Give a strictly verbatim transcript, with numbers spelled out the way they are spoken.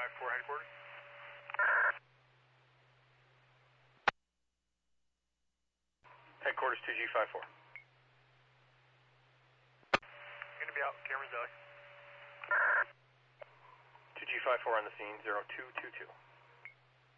five four headquarters. Headquarters two G five four. Going to be out, Cameron Deli. two G five four on the scene, zero two two two.